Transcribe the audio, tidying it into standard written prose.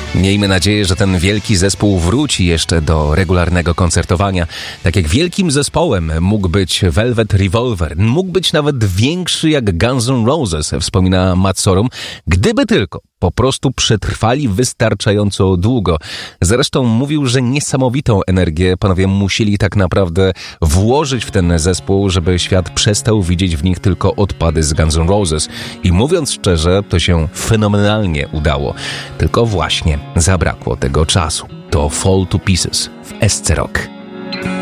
Miejmy nadzieję, że ten wielki zespół wróci jeszcze do regularnego koncertowania. Tak jak wielkim zespołem mógł być Velvet Revolver, mógł być nawet większy jak Guns N' Roses, wspomina Matt Sorum, gdyby tylko po prostu przetrwali wystarczająco długo. Zresztą mówił, że niesamowitą energię panowie musieli tak naprawdę włożyć w ten zespół, żeby świat przestał widzieć w nich tylko odpady z Guns N' Roses. I mówiąc szczerze, to się fenomenalnie udało. Tylko właśnie zabrakło tego czasu. To Fall to Pieces w SC Rock.